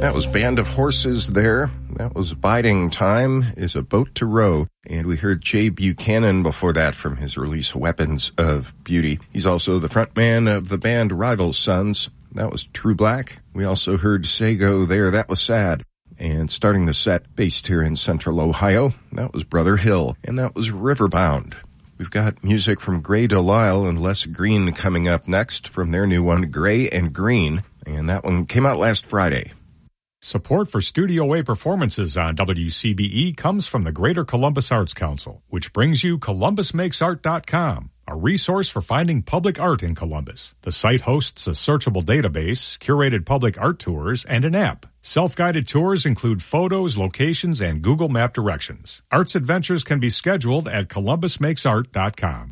That was Band of Horses there. That was Biding Time is a Boat to Row. And we heard Jay Buchanan before that from his release Weapons of Beauty. He's also the frontman of the band Rival Sons. That was True Black. We also heard Sago there. That was Sad. And starting the set, based here in Central Ohio, that was Brother Hill. And that was Riverbound. We've got music from Grey Delisle and Les Green coming up next from their new one, Gray and Green. And that one came out last Friday. Support for Studio A performances on WCBE comes from the Greater Columbus Arts Council, which brings you ColumbusMakesArt.com, a resource for finding public art in Columbus. The site hosts a searchable database, curated public art tours, and an app. Self-guided tours include photos, locations, and Google Map directions. Arts adventures can be scheduled at ColumbusMakesArt.com.